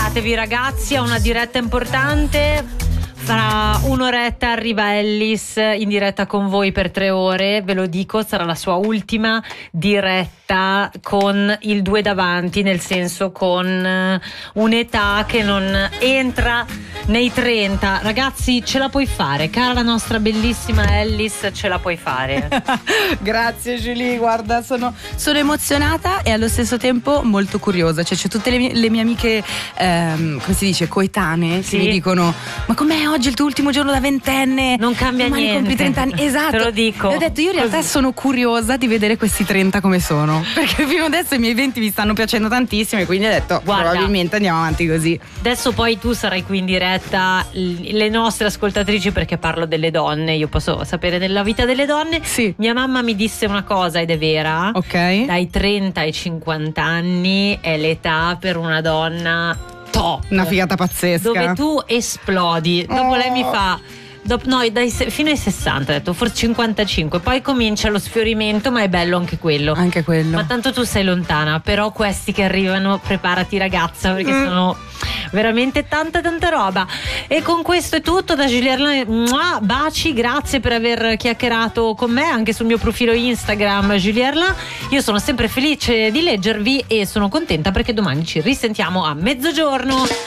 Preparatevi ragazzi a una diretta importante. Fra un'oretta arriva Ellis in diretta con voi per 3 ore, ve lo dico, sarà la sua ultima diretta con il 2 davanti, nel senso con un'età che non entra nei 30. Ragazzi, ce la puoi fare, cara la nostra bellissima Ellis, ce la puoi fare. Grazie Julie, guarda, sono emozionata e allo stesso tempo molto curiosa. Cioè, c'è tutte le mie amiche, come si dice, coetanee, sì, che mi dicono: ma com'è oggi il tuo ultimo giorno da ventenne? Non cambia niente. Compli 30 anni. Esatto, te lo dico. E ho detto, io in realtà sono curiosa di vedere questi 30 come sono, perché fino adesso i miei 20 mi stanno piacendo tantissimo, e quindi ho detto, guarda, probabilmente andiamo avanti così. Adesso poi tu sarai qui in diretta, le nostre ascoltatrici, perché parlo delle donne, io posso sapere della vita delle donne. Sì. Mia mamma mi disse una cosa ed è vera. Ok. Dai 30 ai 50 anni è l'età per una donna top, una figata pazzesca, dove tu esplodi. Dopo lei mi fa fino ai 60, ho detto forse 55, poi comincia lo sfiorimento, ma è bello anche quello. Anche quello. Ma tanto tu sei lontana, però questi che arrivano, preparati ragazza, perché sono veramente tanta roba. E con questo è tutto da Julie Erlani. Baci, grazie per aver chiacchierato con me anche sul mio profilo Instagram Julie Erlani. Io sono sempre felice di leggervi e sono contenta perché domani ci risentiamo a mezzogiorno.